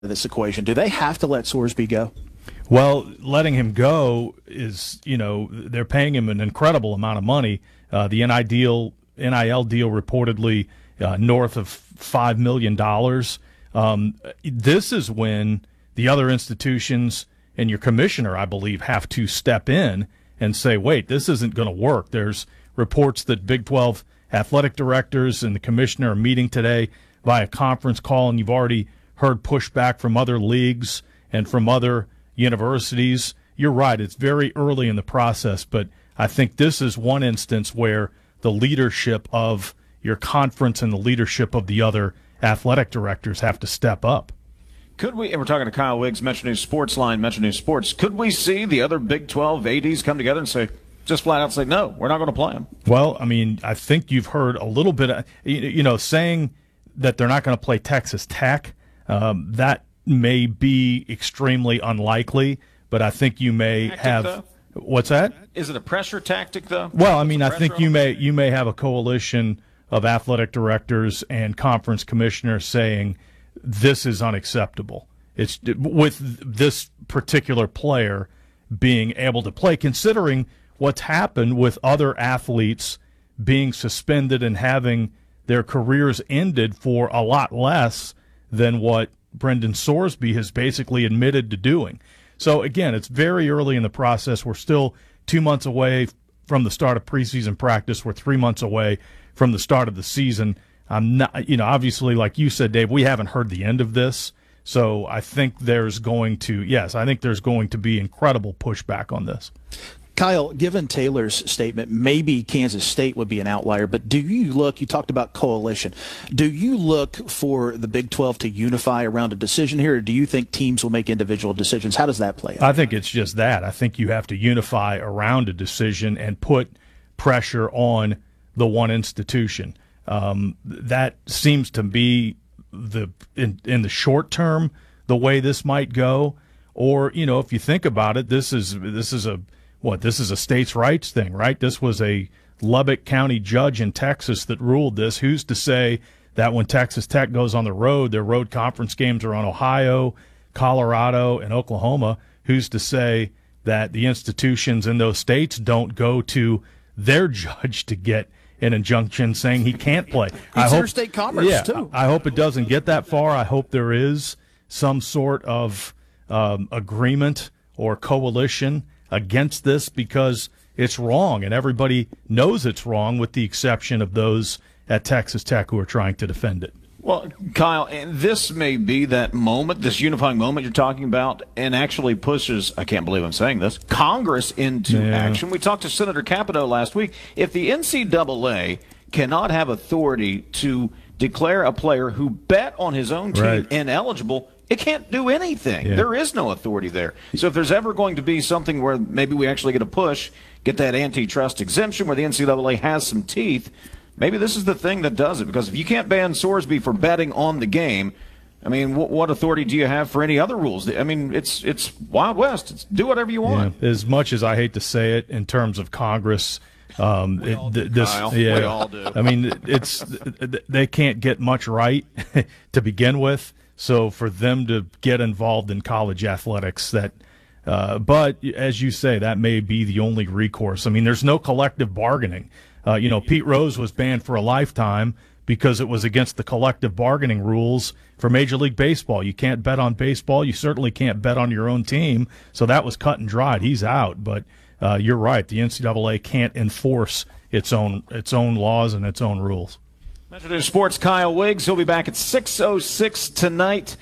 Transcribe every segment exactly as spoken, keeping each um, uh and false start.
this equation. Do they have to let Sorsby go? Well, letting him go is, you know, they're paying him an incredible amount of money. Uh, the N I L deal reportedly uh, north of five million dollars. Um, this is when the other institutions and your commissioner, I believe, have to step in and say, wait, this isn't going to work. There's reports that Big twelve athletic directors and the commissioner are meeting today via conference call, and you've already heard pushback from other leagues and from other universities. You're right, it's very early in the process, but I think this is one instance where the leadership of your conference and the leadership of the other athletic directors have to step up. Could we, and we're talking to Kyle Wiggs, Metro News Sports Line, Metro News Sports, could we see the other Big twelve A Ds come together and say, just flat out say, no, we're not going to play them? Well, I mean, I think you've heard a little bit, of, you know, saying that they're not going to play Texas Tech. Um, that may be extremely unlikely, but I think you may tactic, have. Though? What's that? Is it a pressure tactic, though? Well, I mean, I think you may you may have a coalition of athletic directors and conference commissioners saying this is unacceptable. It's with this particular player being able to play, considering what's happened with other athletes being suspended and having their careers ended for a lot less than what Brendan Sorsby has basically admitted to doing. So, again, it's very early in the process. We're still two months away from the start of preseason practice. We're three months away from the start of the season. I'm not, you know, obviously, like you said, Dave, we haven't heard the end of this. So I think there's going to, yes, I think there's going to be incredible pushback on this. Kyle, given Taylor's statement, maybe Kansas State would be an outlier, but do you look, you talked about coalition, do you look for the Big twelve to unify around a decision here, or do you think teams will make individual decisions? How does that play out? I think it's just that. I think you have to unify around a decision and put pressure on the one institution. Um, that seems to be the in, in the short term the way this might go. Or, you know, if you think about it, this is this is a What, this is a states' rights thing, right? This was a Lubbock County judge in Texas that ruled this. Who's to say that when Texas Tech goes on the road, their road conference games are on Ohio, Colorado, and Oklahoma? Who's to say that the institutions in those states don't go to their judge to get an injunction saying he can't play? It's I hope, interstate commerce, yeah, too. I hope it doesn't get that far. I hope there is some sort of um, agreement or coalition against this, because it's wrong and everybody knows it's wrong, with the exception of those at Texas Tech who are trying to defend it. Well, Kyle, and this may be that moment, this unifying moment you're talking about, and actually pushes, I can't believe I'm saying this, Congress into Yeah. action. We talked to Senator Capito last week. If the N C double A cannot have authority to declare a player who bet on his own team Right. ineligible, it can't do anything. Yeah. There is no authority there. So if there's ever going to be something where maybe we actually get a push, get that antitrust exemption where the N C double A has some teeth, maybe this is the thing that does it. Because if you can't ban Sorsby for betting on the game, I mean, what, what authority do you have for any other rules? I mean, it's it's Wild West. It's do whatever you want. Yeah. As much as I hate to say it, in terms of Congress, um, We it, all do, this, Kyle. yeah, We all do. I mean, it's they can't get much right to begin with. So for them to get involved in college athletics, that, uh, but as you say, that may be the only recourse. I mean, there's no collective bargaining. Uh, you know, Pete Rose was banned for a lifetime because it was against the collective bargaining rules for Major League Baseball. You can't bet on baseball. You certainly can't bet on your own team. So that was cut and dried. He's out. But uh, you're right. The N C double A can't enforce its own its own laws and its own rules. Metro News Sports, Kyle Wiggs. He'll be back at six oh six tonight.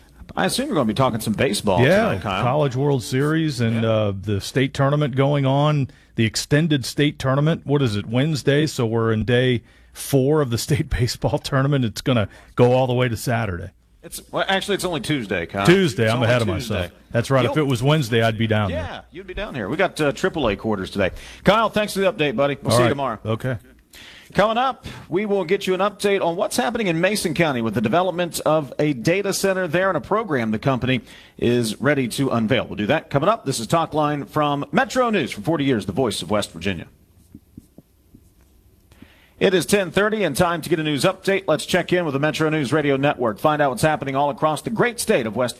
I assume you're going to be talking some baseball yeah, tonight, Kyle. College World Series and Yeah. uh, the state tournament going on, the extended state tournament. What is it, Wednesday? So we're in day four of the state baseball tournament. It's going to go all the way to Saturday. It's well, actually it's only Tuesday, Kyle. Tuesday, It's I'm only ahead of Tuesday. myself. That's right. You'll- If it was Wednesday, I'd be down there. Yeah, you'd be down here. We got uh, triple A quarters today. Kyle, thanks for the update, buddy. We'll All see right. you tomorrow. Okay. Coming up, we will get you an update on what's happening in Mason County with the development of a data center there and a program the company is ready to unveil. We'll do that coming up. This is Talk Line from Metro News for forty years, the voice of West Virginia. It is ten thirty and time to get a news update. Let's check in with the Metro News Radio Network. Find out what's happening all across the great state of West